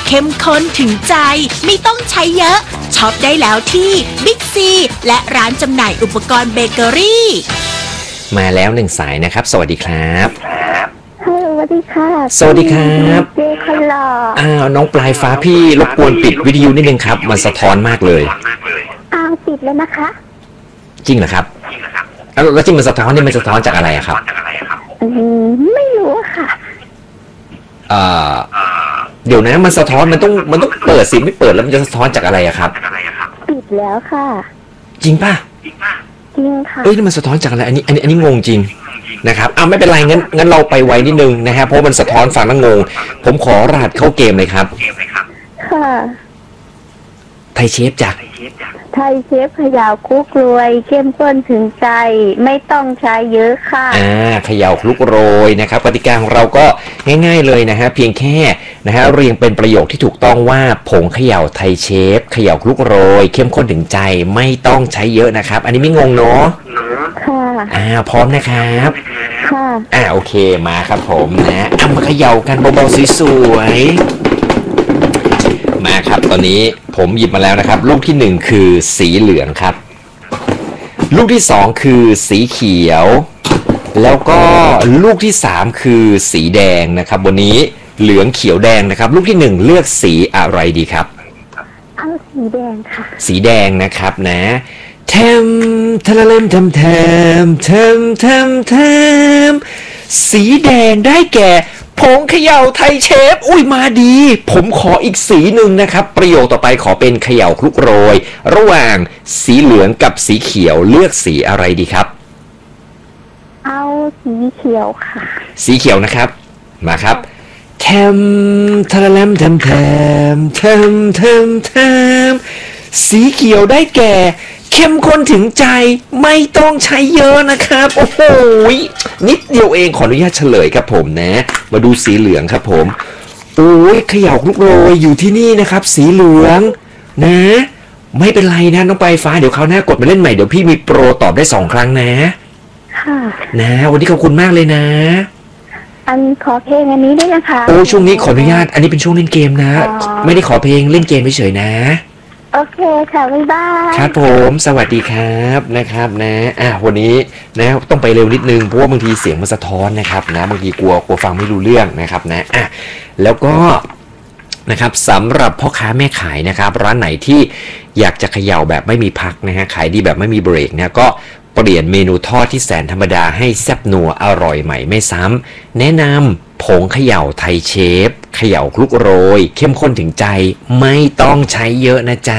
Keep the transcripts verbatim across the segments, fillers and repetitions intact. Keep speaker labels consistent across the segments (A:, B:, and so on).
A: เข้มข้นถึงใจไม่ต้องใช้เยอะช็อปได้แล้วที่บิ๊กซีและร้านจำหน่ายอุปกรณ์เบเกอรี่
B: มาแล้วหนึ่งสายนะครับสวัสดีครับ
C: สวัสดีค่ะ
B: สวัสดีครับ
C: เจ๊คนหล่อ
B: อ้าวน้องปลายฟ้าพี่รบกวนปิดวิทยุนิดนึงครับมันสะท้อนมากเลย
C: อ้าวปิดแล้วนะคะ
B: จริงเหรอครับแล้วจริงมันสะท้อนนี่มันสะท้อนจากอะไรครับ
C: อืมไม่รู้ค่ะ
B: เอ่อเดี๋ยวนะมันสะท้อนมันต้องมันต้องเปิดสิไม่เปิดแล้วมันจะสะท้อนจากอะไรอะครับ
C: ปิดแล้วค่ะ
B: จริงป่ะ
C: จริงค่ะ
B: เอ้ยนี่มันสะท้อนจากอะไรอันนี้อันนี้อันนี้งงจริงนะครับอ้าวไม่เป็นไรงั้นงั้นเราไปไวนิดนึงนะฮะเพราะมันสะท้อนฟังแล้วงงผมขอรหัสเข้าเกมเลยครับ
C: ค่ะ
B: ไทยเชฟจ้ะ
C: ไทยเชฟเขย่าคลุกโรยเข้มข้นถึงใจไม่ต้องใช้เยอะค่ะ
B: อ่าเขย่าคลุกโรยนะครับกติกาของเราก็ง่ายๆเลยนะฮะเพียงแค่นะฮะเรียงเป็นประโยคที่ถูกต้องว่าผงเขย่าไทยเชฟเขย่าคลุกโรยเข้มข้นถึงใจไม่ต้องใช้เยอะนะครับอันนี้ไม่งงเนาะ
C: ค่ะ
B: อ่าพร้อมนะครับ
C: ค่ะ
B: อ่าโอเคมาครับผมนะเอามาเขย่ากันเบาๆสวยๆมาครับตอนนี้ผมหยิบมาแล้วนะครับลูกที่หนึ่งคือสีเหลืองครับลูกที่สองคือสีเขียวแล้วก็ลูกที่สามคือสีแดงนะครับวันนี้เหลืองเขียวแดงนะครับลูกที่หนึ่งเลือกสีอะไรดีครับ
C: เอาสีแดงค่ะ
B: สีแดงนะครับนะเทมทะเลมทำเทมเทมเทมเทมสีแดงได้แก่ผงเขย่าไทยเชฟอุ้ยมาดีผมขออีกสีหนึ่งนะครับประโยคต่อไปขอเป็นเขย่าคลุกโรยระหว่างสีเหลืองกับสีเขียวเลือกสีอะไรดีครับ
C: เอาสีเขียวค่ะ
B: สีเขียวนะครับมาครับเทมทะเลมเทมเทมเทมเทมเทมสีเขียวได้แก่เข้มข้นถึงใจไม่ต้องใช้เยอะนะครับโอ้โหนิดเดียวเองขออนุญาตเฉลยครับผมนะมาดูสีเหลืองครับผมโอ้ยเขย่าคลุกโรยอยู่ที่นี่นะครับสีเหลืองนะไม่เป็นไรนะน้องปลายฟ้าเดี๋ยวคราวหน้ากดมาเล่นใหม่เดี๋ยวพี่มีโปรตอบได้สองครั้งนะ
C: ค่ะ
B: นะวันนี้ขอบคุณมากเลยนะ
C: อันขอเพลงอันนี้ได้นะคะ
B: โอ้ช่วงนี้ขออนุญาตอันนี้เป็นช่วงเล่นเกมนะไม่ได้ขอเพลงเล่นเกมเฉยๆนะ
C: โอเคค่ะบ๊ายบาย
B: ครับผมสวัสดีครับนะครับนะอ่ะวันนี้นะต้องไปเร็วนิดนึงเพราะว่าบางทีเสียงมันสะท้อนนะครับนะบางทีกลัวกลัวฟังไม่รู้เรื่องนะครับนะอ่ะแล้วก็นะครับสำหรับพ่อค้าแม่ขายนะครับร้านไหนที่อยากจะเขย่าแบบไม่มีพักนะฮะขายดีแบบไม่มีเบรกนะก็เปลี่ยนเมนูทอดที่แสนธรรมดาให้แซ่บนัวอร่อยใหม่ไม่ซ้ำแนะนำผงเขย่าไทยเชฟเขย่าคลุกโรยเข้มข้นถึงใจไม่ต้องใช้เยอะนะจ๊ะ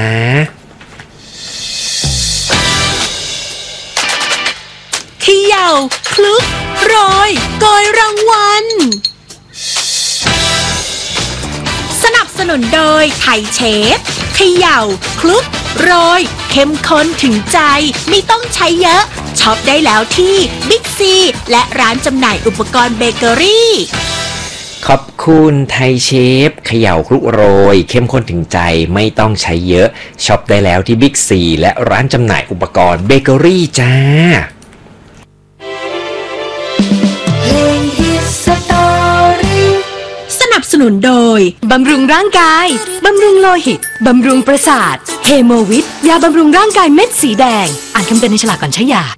A: เขย่าคลุกโรยโกยรางวัลสนับสนุนโดยไทยเชฟเขย่าคลุกโรยเข้มข้นถึงใจไม่ต้องใช้เยอะช็อปได้แล้วที่บิ๊กซีและร้านจำหน่ายอุปกรณ์เบเกอรี่
B: ขอบคุณไทยเชฟเขย่าคลุกโรยเข้มข้นถึงใจไม่ต้องใช้เยอะช็อปได้แล้วที่บิ๊กซีและร้านจำหน่ายอุปกรณ์เบเกอรี่จ้า
A: สนับสนุนโดยบำรุงร่างกายบำรุงโลหิตบำรุงประสาทเฮโมวิทยาบำรุงร่างกายเม็ดสีแดงอ่านคำเตือนในฉลากก่อนใช้ยา